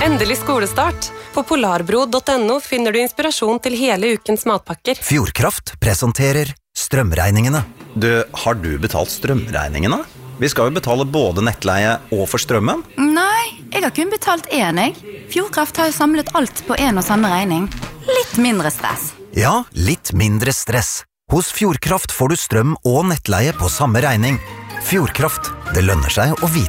Endelig skolestart. På polarbro.no finner du inspirasjon til hele ukens matpakker. Fjordkraft presenterer strømregningene. Har du betalt strømregningene? Vi skal jo betale både nettleie og for strømmen. Nei, jeg har kun betalt én, jeg. Fjordkraft har jo samlet alt på en og samme regning. Litt mindre stress. Ja, litt mindre stress. Hos Fjordkraft får du strøm og nettleie på samme regning. Fjordkraft, det lønner seg å vite